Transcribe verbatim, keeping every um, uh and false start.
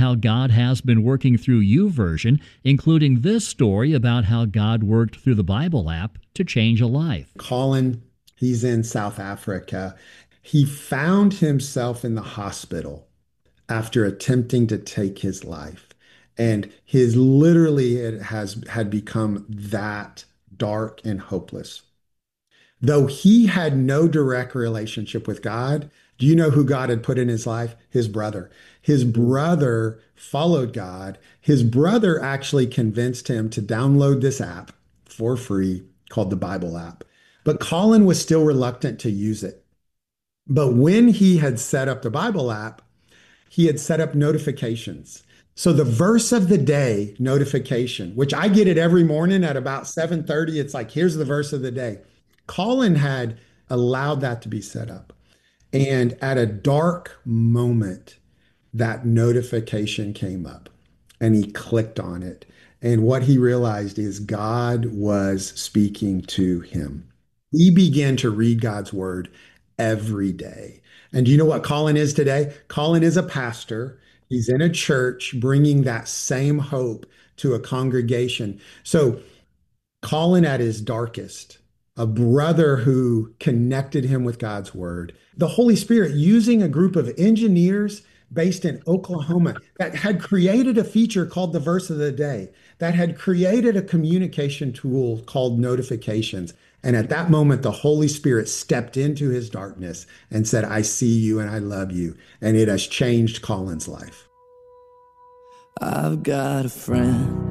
How God Has Been Working Through You version, including this story about how God worked through the Bible app to change a life. Colin, he's in South Africa. He found himself in the hospital after attempting to take his life. And his literally it has had become that dark and hopeless. Though he had no direct relationship with God, do you know who God had put in his life? His brother. His brother followed God. His brother actually convinced him to download this app for free called the Bible app. But Colin was still reluctant to use it. But when he had set up the Bible app, he had set up notifications. So the verse of the day notification, which I get it every morning at about seven thirty, it's like, here's the verse of the day. Colin had allowed that to be set up. And at a dark moment, that notification came up and he clicked on it. And what he realized is God was speaking to him. He began to read God's word every day. And do you know what Colin is today? Colin is a pastor. He's in a church bringing that same hope to a congregation. So Colin at his darkest, a brother who connected him with God's word, the Holy Spirit using a group of engineers based in Oklahoma that had created a feature called the verse of the day, that had created a communication tool called notifications. And at that moment, the Holy Spirit stepped into his darkness and said, I see you and I love you. And it has changed Colin's life. I've got a friend